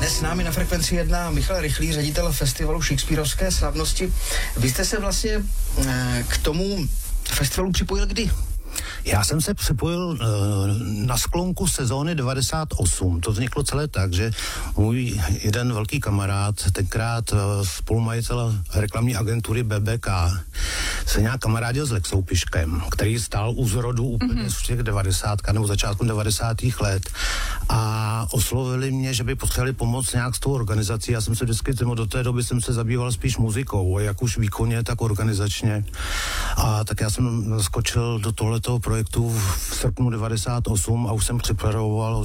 s námi na Frekvenci 1 Michal Rychlý, ředitel festivalu Shakespearovské slavnosti. Vy jste se vlastně k tomu festivalu připojil kdy? Já jsem se připojil na sklonku sezóny 98. To vzniklo celé tak, že můj jeden velký kamarád, tenkrát spolumajitel reklamní agentury BBK, se nějak kamarádil s Lexou Piškem, který stál u zrodu úplně v těch 90. nebo začátku 90. let a oslovili mě, že by potřebovali pomoct nějak s tou organizací. Já jsem se vždycky, do té doby jsem se zabýval spíš muzikou, jak už výkonně, tak organizačně. A tak já jsem skočil do tohletoho projektu v srpnu 98 a už jsem připravoval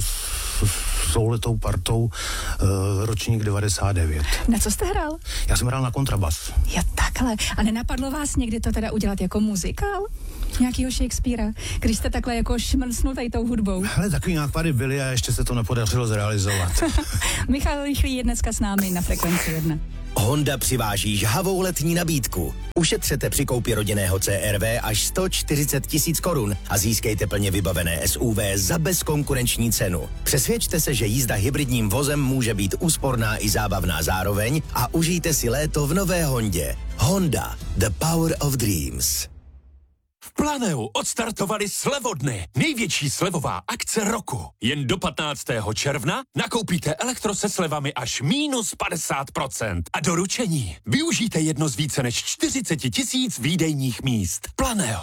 s touhletou partou ročník 99. Na co jste hrál? Já jsem hrál na kontrabas. Jo, takhle. A nenapadlo vás někdy to teda udělat jako muzikál? Nějakýho Shakespearea, když jste takhle jako šmrcnul tady tou hudbou? Ale takový nápady byly a ještě se to nepodařilo zrealizovat. Michal Rychlý je dneska s námi na Frekvenci 1. Honda přiváží žhavou letní nabídku. Ušetřete při koupi rodinného CR-V až 140 000 korun a získejte plně vybavené SUV za bezkonkurenční cenu. Přesvědčte se, že jízda hybridním vozem může být úsporná i zábavná zároveň a užijte si léto v nové Hondě. Honda, the power of dreams. V Planeu odstartovali slevodny. Největší slevová akce roku. Jen do 15. června nakoupíte elektro se slevami až -50%. A doručení. Využijte jedno z více než 40 000 výdejních míst. Planeo.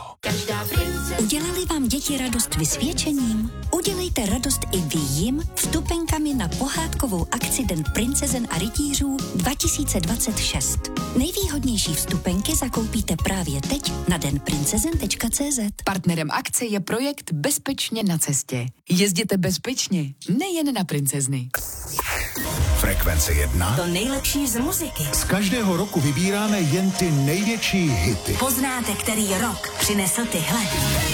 Udělali vám děti radost vysvědčením? Udělejte radost i vy jim vstupenkami na pohádkovou akci Den princezen a rytířů 2026. Nejvýhodnější vstupenky zakoupíte právě teď na denprincezen.cz. Partnerem akce je projekt Bezpečně na cestě. Jezděte bezpečně, nejen na princezny. Frekvence 1. To nejlepší z muziky. Z každého roku vybíráme jen ty největší hity. Poznáte, který rok přinesl tyhle.